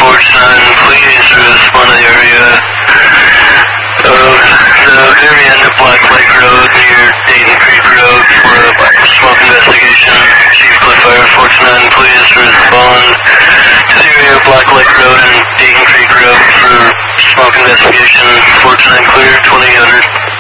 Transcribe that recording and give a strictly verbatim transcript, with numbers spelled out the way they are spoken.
Forge nine, please respond to the area of the very end of Black Lake Road near Dayton Creek Road for a smoke investigation. Chief Cliff Fire Forge nine, please respond to the area of Black Lake Road and Dayton Creek Road for smoke investigation. Forge nine clear, twenty hundred.